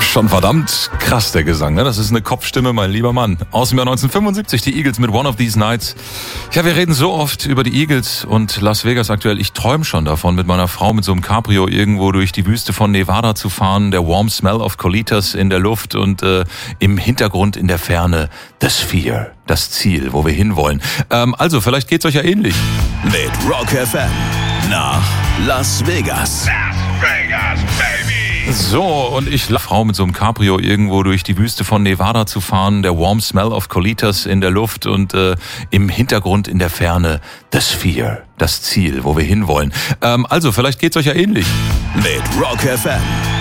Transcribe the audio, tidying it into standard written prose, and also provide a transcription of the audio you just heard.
Schon verdammt krass, der Gesang, ne? Das ist eine Kopfstimme, mein lieber Mann. Aus dem Jahr 1975, die Eagles mit One of These Nights. Ja, wir reden so oft über die Eagles und Las Vegas aktuell. Ich träume schon davon, mit meiner Frau mit so einem Cabrio irgendwo durch die Wüste von Nevada zu fahren. Der warm smell of Colitas in der Luft und im Hintergrund in der Ferne The Sphere, das Ziel, wo wir hinwollen. Also, vielleicht geht's euch ja ähnlich. Mit Rock FM nach Las Vegas. Las Vegas, baby! So, und ich Frau mit so einem Cabrio irgendwo durch die Wüste von Nevada zu fahren, der warm smell of Colitas in der Luft und im Hintergrund in der Ferne The Sphere, das Ziel, wo wir hinwollen. Also, vielleicht geht's euch ja ähnlich. Mit Rock FM